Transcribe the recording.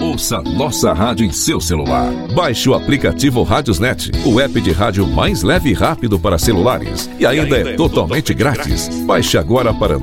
Ouça nossa rádio em seu celular. Baixe o aplicativo Rádiosnet, o app de rádio mais leve e rápido para celulares. E ainda é totalmente grátis. Baixe agora para